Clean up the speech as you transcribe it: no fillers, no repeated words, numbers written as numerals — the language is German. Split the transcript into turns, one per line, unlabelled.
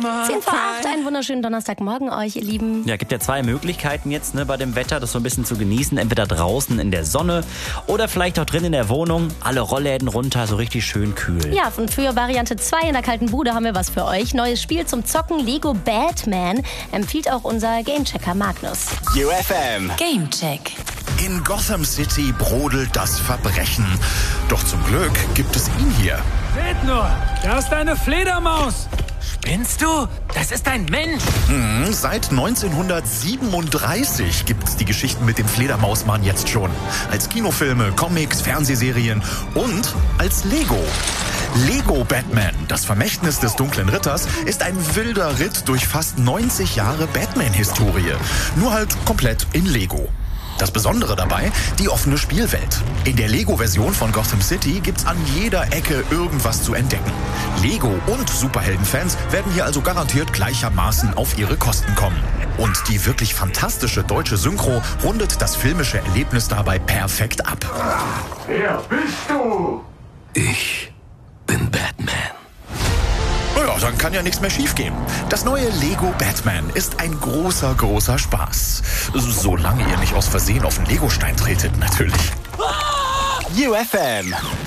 10 vor 8, einen wunderschönen Donnerstagmorgen euch, ihr Lieben.
Ja, gibt ja zwei Möglichkeiten jetzt bei dem Wetter, das so ein bisschen zu genießen. Entweder draußen in der Sonne oder vielleicht auch drin in der Wohnung. Alle Rollläden runter, so richtig schön kühl.
Ja, und für Variante 2 in der kalten Bude haben wir was für euch. Neues Spiel zum Zocken, Lego Batman, empfiehlt auch unser Gamechecker Magnus.
UFM
Gamecheck.
In Gotham City brodelt das Verbrechen. Doch zum Glück gibt es ihn hier.
Seht nur, da ist eine Fledermaus.
Spinnst du? Das ist ein Mensch.
Seit 1937 gibt's die Geschichten mit dem Fledermausmann jetzt schon. Als Kinofilme, Comics, Fernsehserien und als Lego. Lego Batman, das Vermächtnis des dunklen Ritters, ist ein wilder Ritt durch fast 90 Jahre Batman-Historie. Nur halt komplett in Lego. Das Besondere dabei, die offene Spielwelt. In der Lego-Version von Gotham City gibt's an jeder Ecke irgendwas zu entdecken. Lego und Superheldenfans werden hier also garantiert gleichermaßen auf ihre Kosten kommen. Und die wirklich fantastische deutsche Synchro rundet das filmische Erlebnis dabei perfekt ab.
Wer bist du?
Ich bin Batman.
Naja, dann kann ja nichts mehr schiefgehen. Das neue Lego Batman ist ein großer, großer Spaß. Solange ihr nicht aus Versehen auf den Legostein tretet, natürlich.
UFM